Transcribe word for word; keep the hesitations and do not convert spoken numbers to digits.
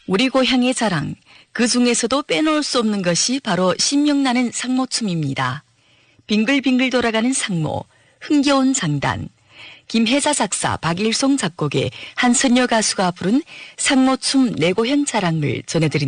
우리 고향의 자랑, 그 중에서도 빼놓을 수 없는 것이 바로 신명나는 상모춤입니다. 빙글빙글 돌아가는 상모, 흥겨운 장단, 김혜자 작사, 박일송 작곡의 한선녀 가수가 부른 상모춤 내 고향 자랑을 전해드립니다.